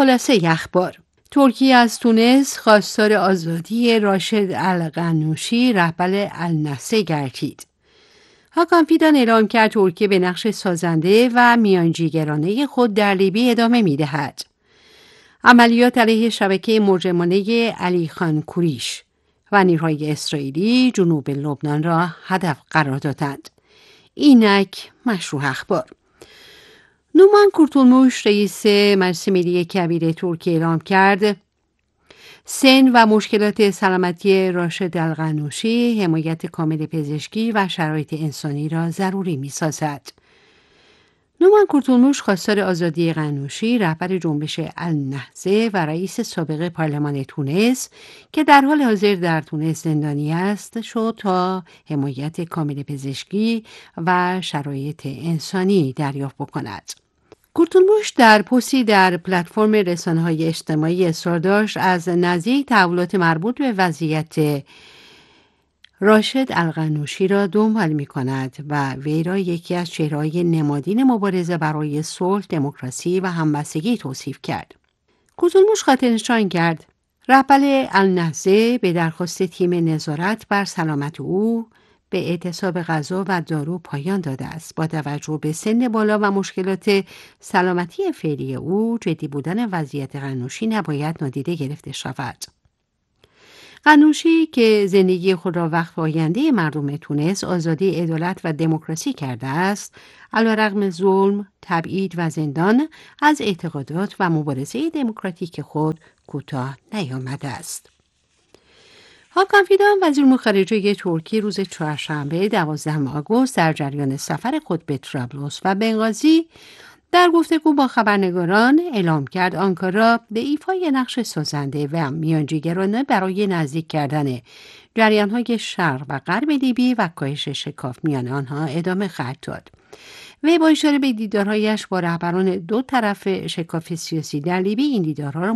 خلاصه اخبار: ترکیه از تونس خواستار آزادی راشد القنوشی رهبر النهضه گردید. هاکان فیدان اعلام کرد ترکیه به نقش سازنده و میانجیگرانه خود در لیبی ادامه می‌دهد. عملیات علیه شبکه مجرمانه علی خان کوریش و نیروهای اسرائیلی جنوب لبنان را هدف قرار دادند. اینک مشروع اخبار. نومان کورتولموش رئیس مجلس ملی کبیر ترکیه اعلام کرد سن و مشکلات سلامتی راشد القنوشی حمایت کامل پزشکی و شرایط انسانی را ضروری می‌سازد. نومان کورتولموش خواستار آزادی قنوشی رهبر جنبش النهضه و رئیس سابق پارلمان تونس که در حال حاضر در تونس زندانی است شد تا حمایت کامل پزشکی و شرایط انسانی دریافت بکند. کورتولموش در پستی در پلتفرم رسانه‌های اجتماعی اصرار داشت از نزدیک تحولات مربوط به وضعیت راشد القنوشی را دنبال می‌کند و وی را یکی از چهره‌های نمادین مبارزه برای صلح، دموکراسی و همبستگی توصیف کرد. کورتولموش خاطرنشان کرد رهبر النهضه به درخواست تیم نظارت بر سلامت او به اعتصاب غذا و دارو پایان داده است. با توجه به سن بالا و مشکلات سلامتی فعلی او، جدی بودن وضعیت قنوشی نباید نادیده گرفته شود. قنوشی که زندگی خود را وقف آینده مردم تونس، آزادی، عدالت و دموکراسی کرده است، علیرغم ظلم، تبعید و زندان از اعتقادات و مبارزه دموکراتیک خود کوتاه نیامده است. هاکان فیدان وزیر خارجه ترکیه روز چهارشنبه 12 آگوست در جریان سفر خود به طرابلس و بنغازی در گفتگو با خبرنگاران اعلام کرد آنکارا به ایفای نقش سازنده و میانجیگرانه برای نزدیک کردن جریان‌های شرق و غرب لیبی و کاهش شکاف میان آنها ادامه خواهد داد. وی با اشاره به دیدارهایش با رهبران دو طرف شکاف سیاسی در لیبی این دیدارها را